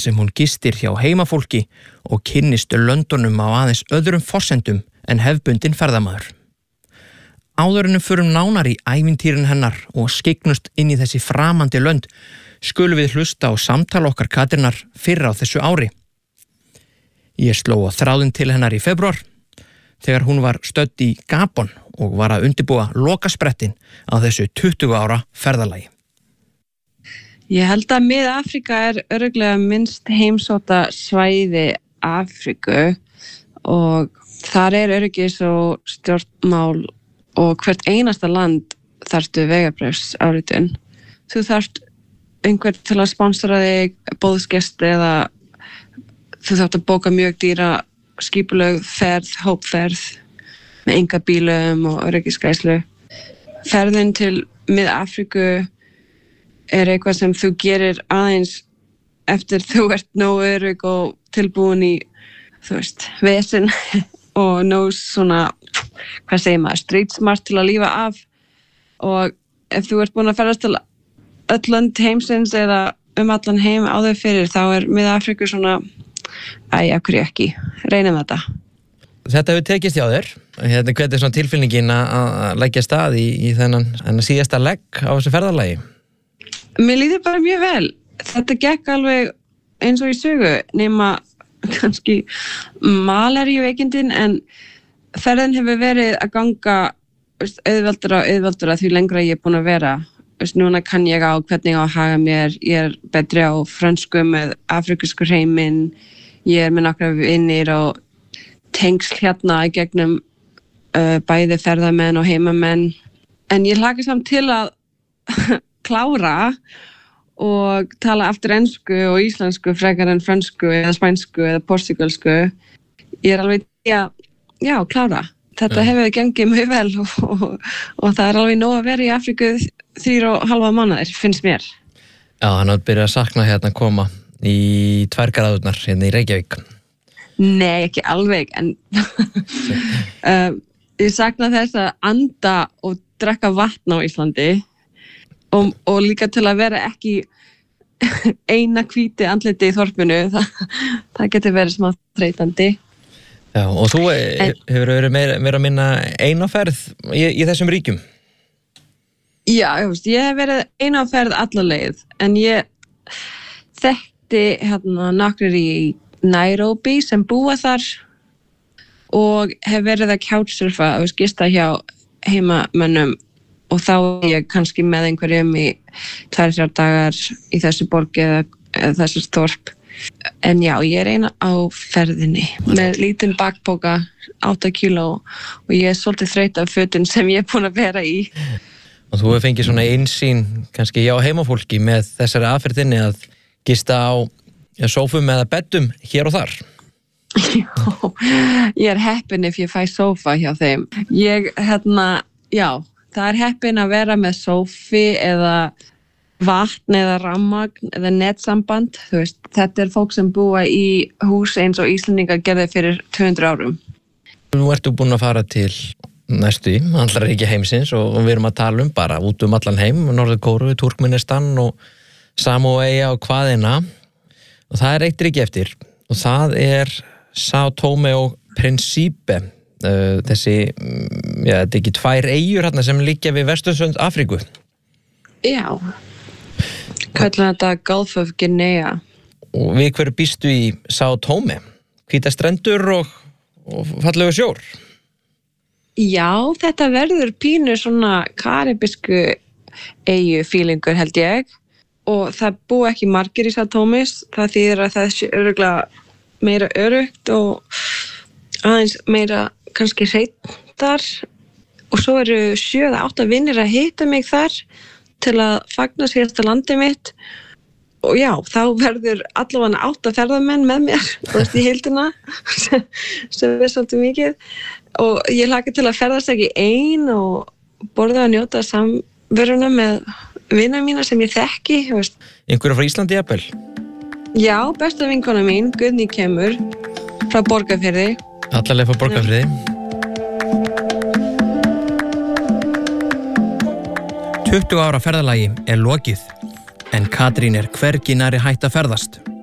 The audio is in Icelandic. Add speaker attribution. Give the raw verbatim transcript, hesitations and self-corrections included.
Speaker 1: sem hún gistir hjá heimafólki og kynnist löndunum á aðeins öðrum forsendum en hefbundin ferðamaður. Áður en við förum nánar í ævintýrin hennar og skyggnust inn í þessi framandi lönd, skulum við hlusta á samtal okkar Katrínar fyrr á þessu ári. Ég sló á þráðinn til hennar í febrúar, þegar hún var stödd í Gabon og var að undirbúa lokasprettin á þessu tuttugu ára ferðalagi.
Speaker 2: Ég held að Mið-Afríka er örugglega minnst heimsótta svæði Afríku og þar er öryggis og stjórnmál og hvert einasta land þarftu vegabréfsáritun. Þú þarft einhvern til að sponsora þig, boðsgesti eða þú þarft að bóka mjög dýra skipulög ferð, hópferð með enga bílum og öryggisgæslu. Ferðin til Mið-Afríku er eitthvað sem þú gerir aðeins eftir þú ert nóg örygg og tilbúin í, þú veist, vesen og nóg svona, hvað segir maður, street smart til að lífa af. Og ef þú ert búin að ferðast til öll lönd heimsins eða um allan heim áður fyrir, þá er Mið-Afríku svona, æ, af hverju ekki, reynum þetta.
Speaker 1: Þetta hefur tekist hjá þér. Hérna, hvernig er svona tilfinningin að leggja stað í, í þennan, þennan síðasta legg á þessu ferðalagi?
Speaker 2: Mér líður bara mjög vel. Þetta gekk alveg eins og í sögu, nema kannski malaríuveikindin, en ferðin hefur verið að ganga auðveldara og auðveldara því lengra ég er búin að vera. Núna kann ég á hvernig á að haga mér, ég er betri á frönsku með afrísku hreiminn, ég er með nokkra vinnir og tengsl hérna í gegnum uh, bæði ferðamenn og heimamenn. En ég hlakka samt til að klára og tala aftur ensku og íslensku frekar en frönsku eða spænsku eða portugalsku. Ég er alveg til að, já, klára. Þetta ja. Hefur gengið mjög vel og, og, og það er alveg nóg að vera í Afríku þrjár og halva mánuðir, finnst mér.
Speaker 1: Já, hann átt byrjað að sakna hérna að koma í tvær gráðurnar hérna í Reykjavík.
Speaker 2: Nei, ekki alveg, en uh, ég sakna þess að anda og drekka vatn á Íslandi. Og, og líka til að vera ekki eina hvíti andliti í þorpinu, það, það getur verið smá þreytandi.
Speaker 1: Já, og þú en, hefur verið meira, meira að minna eina ferð í, í þessum ríkjum?
Speaker 2: Já, ég, veist, ég hef verið eina ferð alla leið, en ég þekkti hérna nokkrir í Nairobi sem búa þar og hef verið að couchsurfa og gista hjá heimamönnum. Og þá er ég kannski með einhverjum í tvær, þrjár dagar í þessu borg eða, eða þessu þorp. En já, ég er eina á ferðinni með lítinn bakpoka, átta kíló og ég er svolítið þreytt af fötin sem ég er búin að vera í.
Speaker 1: Og þú hefur fengið svona einsýn kannski hjá heimafólki með þessari aðferðinni að gista á ja, sófum eða beddum hér og þar.
Speaker 2: Já, ég er heppin ef ég fæ sófa hjá þeim. Ég, hérna, já, það er heppin að vera með sófi eða vatn eða rammagn eða netsamband. Þú veist, þetta er fólk sem búa í hús eins og Íslendingar gerði fyrir tvö hundruð árum.
Speaker 1: Nú ertu búin að fara til næstu í allra ríki heimsins og við erum að tala um bara út um allan heim, Norður-Kóreu, Turkmenistan og Samóa og hvaðina. Og það er eitt ríki eftir og það er São Tomé og Príncipe. Uh, þessi, já, þetta er ekki tvær eyjur hérna sem liggja við vesturstönd Afríku.
Speaker 2: Já, kallum þetta Gulf of Guinea.
Speaker 1: Og við hverju býstu í São Tomé? Hvíta strendur og, og fallegu sjór?
Speaker 2: Já, þetta verður pínu svona karibísku eyju fílingur held ég og það bú ekki margir í São Tomé, það þýðir að það sé örugglega meira öruggt og aðeins meira kannski hreitar og svo eru sjö eða átta vinir að hitta mig þar til að fagna síðasta landi mitt og já, þá verður allavega átta ferðamenn með mér þú veist í heildina sem, sem er svolítið mikið og ég hlakka til að ferðast ekki ein og borða og njóta samveruna með vina mína sem ég þekki
Speaker 1: einhverja frá Íslandi jafnvel?
Speaker 2: Já, besta vinkona mín, Guðný kemur frá Borgarfirði.
Speaker 1: Allalega frá Borgarfirði. tuttugu ára ferðalagi er lokið, en Katrín er hvergi nærri hætt að ferðast.